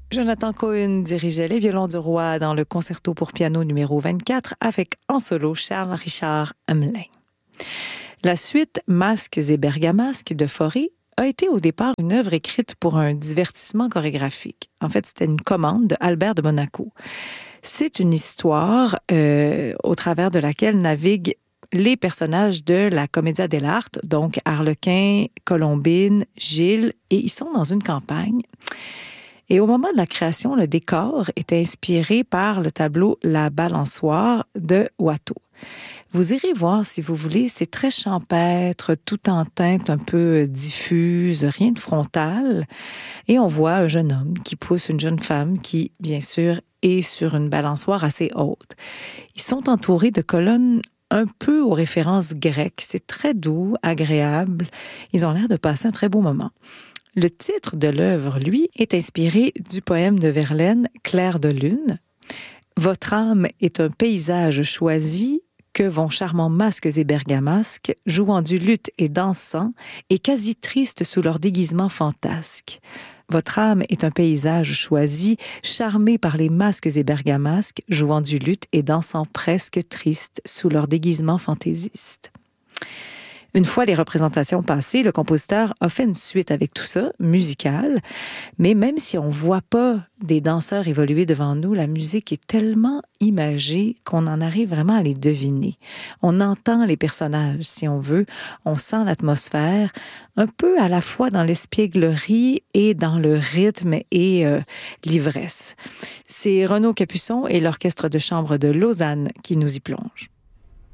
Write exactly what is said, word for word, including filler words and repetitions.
Jonathan Cohen dirigeait les violons du roi dans le concerto pour piano numéro vingt-quatre avec en solo Charles-Richard Hamelin. La suite Masques et bergamasques de Fauré a été au départ une œuvre écrite pour un divertissement chorégraphique. En fait, c'était une commande d'Albert de Monaco. C'est une histoire euh, au travers de laquelle naviguent les personnages de la Commedia dell'arte, donc Arlequin, Colombine, Gilles, et ils sont dans une campagne. Et au moment de la création, le décor est inspiré par le tableau La Balançoire de Watteau. Vous irez voir si vous voulez, c'est très champêtre, tout en teinte un peu diffuse, rien de frontal. Et on voit un jeune homme qui pousse une jeune femme qui, bien sûr, est sur une balançoire assez haute. Ils sont entourés de colonnes un peu aux références grecques. C'est très doux, agréable. Ils ont l'air de passer un très beau moment. Le titre de l'œuvre, lui, est inspiré du poème de Verlaine, Clair de lune. Votre âme est un paysage choisi que vont charmants masques et bergamasques, jouant du luth et dansant, et quasi tristes sous leur déguisement fantasque. Votre âme est un paysage choisi, charmé par les masques et bergamasques, jouant du luth et dansant presque tristes sous leur déguisement fantaisiste. Une fois les représentations passées, le compositeur a fait une suite avec tout ça, musicale, mais même si on ne voit pas des danseurs évoluer devant nous, la musique est tellement imagée qu'on en arrive vraiment à les deviner. On entend les personnages, si on veut, on sent l'atmosphère, un peu à la fois dans l'espièglerie et dans le rythme et euh, l'ivresse. C'est Renaud Capuçon et l'Orchestre de chambre de Lausanne qui nous y plongent.